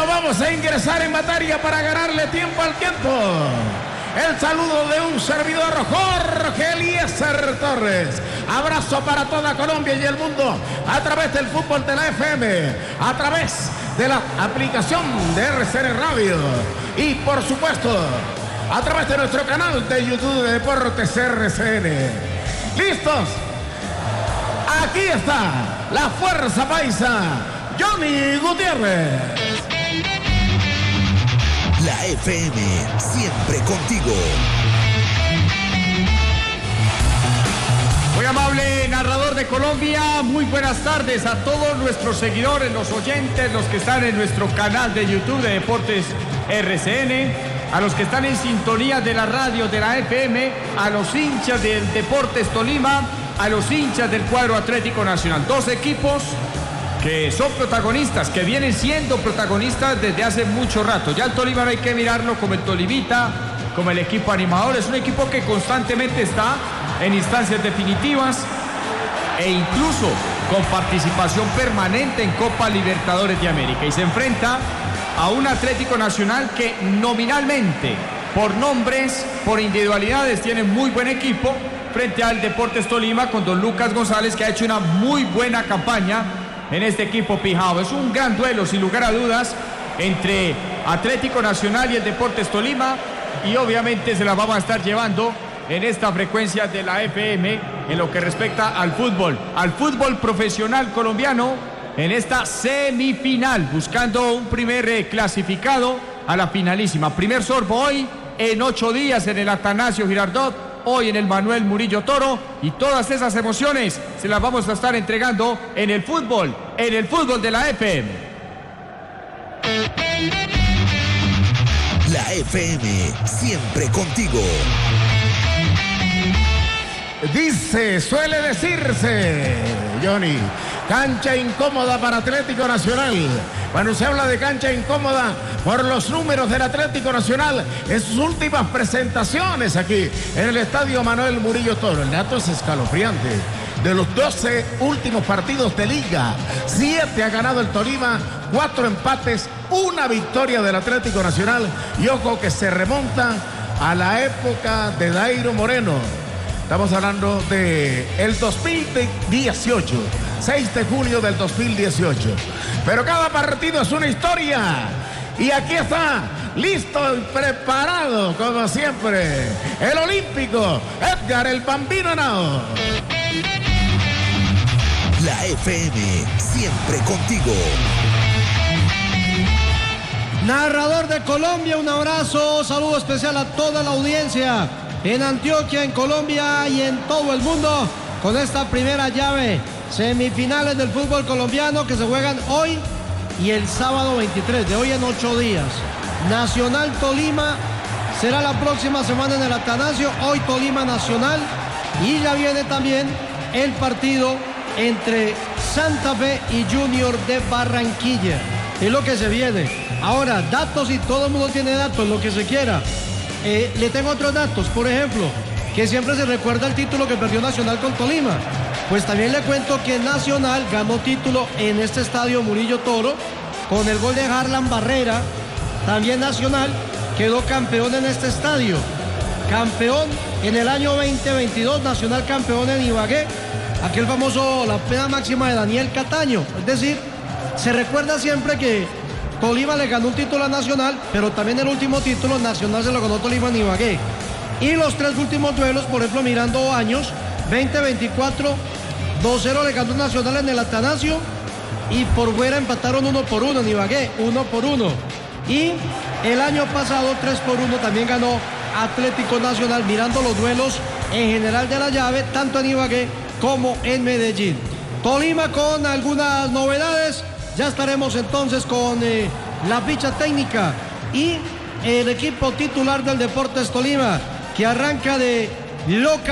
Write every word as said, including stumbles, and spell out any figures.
Bueno, vamos a ingresar en materia para ganarle tiempo al tiempo. El saludo de un servidor, Jorge Eliezer Torres. Abrazo para toda Colombia y el mundo a través del fútbol de la F M, a través de la aplicación de R C N Radio y por supuesto a través de nuestro canal de YouTube de Deportes R C N. ¿Listos? Aquí está la fuerza paisa, Johnny Gutiérrez. La F M, siempre contigo. Muy amable narrador de Colombia, muy buenas tardes a todos nuestros seguidores, los oyentes, los que están en nuestro canal de YouTube de Deportes R C N, a los que están en sintonía de la radio de la F M, a los hinchas del Deportes Tolima, a los hinchas del cuadro Atlético Nacional. Dos equipos que son protagonistas, que vienen siendo protagonistas desde hace mucho rato. Ya el Tolima no hay que mirarlo como el Tolimita, como el equipo animador. Es un equipo que constantemente está en instancias definitivas e incluso con participación permanente en Copa Libertadores de América. Y se enfrenta a un Atlético Nacional que nominalmente, por nombres, por individualidades, tiene muy buen equipo frente al Deportes Tolima con don Lucas González, que ha hecho una muy buena campaña en este equipo pijao. Es un gran duelo, sin lugar a dudas, entre Atlético Nacional y el Deportes Tolima, y obviamente se la vamos a estar llevando en esta frecuencia de la F M en lo que respecta al fútbol, al fútbol profesional colombiano en esta semifinal, buscando un primer eh, clasificado a la finalísima. Primer sorbo hoy, en ocho días en el Atanasio Girardot, hoy en el Manuel Murillo Toro, y todas esas emociones se las vamos a estar entregando en el fútbol, en el fútbol de la F M. La F M, siempre contigo. Dice, suele decirse, Johnny, cancha incómoda para Atlético Nacional. Cuando se habla de cancha incómoda por los números del Atlético Nacional en sus últimas presentaciones aquí en el Estadio Manuel Murillo Toro. El dato es escalofriante. De los doce últimos partidos de Liga, siete ha ganado el Tolima, cuatro empates, una victoria del Atlético Nacional. Y ojo que se remonta a la época de Dairo Moreno. Estamos hablando de el dos mil dieciocho, seis de julio del dos mil dieciocho. Pero cada partido es una historia. Y aquí está, listo y preparado, como siempre, el olímpico Edgar el Bambino Henao. La F M, siempre contigo. Narrador de Colombia, un abrazo, saludo especial a toda la audiencia en Antioquia, en Colombia y en todo el mundo con esta primera llave, semifinales del fútbol colombiano que se juegan hoy y el sábado veintitrés, de hoy en ocho días. Nacional Tolima será la próxima semana en el Atanasio, hoy Tolima Nacional, y ya viene también el partido entre Santa Fe y Junior de Barranquilla. Es lo que se viene. Ahora, datos, y todo el mundo tiene datos, lo que se quiera. Eh, le tengo otros datos, por ejemplo, que siempre se recuerda el título que perdió Nacional con Tolima. Pues también le cuento que Nacional ganó título en este estadio Murillo Toro con el gol de Harlan Barrera. También Nacional quedó campeón en este estadio. Campeón en el año veinte veintidós, Nacional campeón en Ibagué. Aquel famoso, la pena máxima de Daniel Cataño. Es decir, se recuerda siempre que Tolima le ganó un título a Nacional, pero también el último título Nacional se lo ganó Tolima en Ibagué. Y los tres últimos duelos, por ejemplo, mirando años, veinte veinticuatro, dos cero le ganó Nacional en el Atanasio, y por fuera empataron uno por uno en Ibagué, uno por uno. Y el año pasado, tres por uno, también ganó Atlético Nacional, mirando los duelos en general de la llave, tanto en Ibagué como en Medellín. Tolima con algunas novedades. Ya estaremos entonces con eh, la ficha técnica y el equipo titular del Deportes Tolima, que arranca de local.